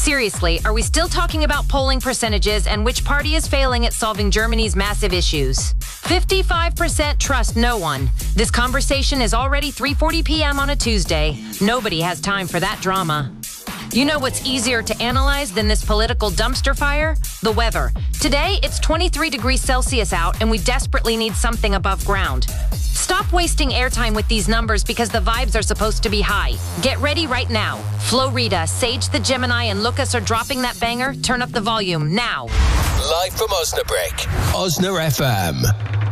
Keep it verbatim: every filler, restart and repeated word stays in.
Seriously, are we still talking about polling percentages and which party is failing at solving Germany's massive issues? fifty-five percent trust no one. This conversation is already three forty p.m. on a Tuesday. Nobody has time for that drama. You know what's easier to analyze than this political dumpster fire? The weather. Today, it's twenty-three degrees Celsius out, and we desperately need something above ground. Stop wasting airtime with these numbers because the vibes are supposed to be high. Get ready right now. Flo Rida, Sage the Gemini, and Lucas are dropping that banger. Turn up the volume now. Live from Osnabrück. Osna F M.